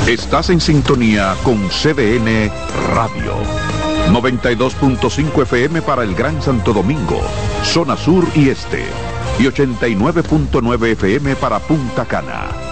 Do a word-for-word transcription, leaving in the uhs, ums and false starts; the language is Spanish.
Estás en sintonía con C D N Radio. noventa y dos punto cinco F M para el Gran Santo Domingo, zona sur y este. Y ochenta y nueve punto nueve F M para Punta Cana.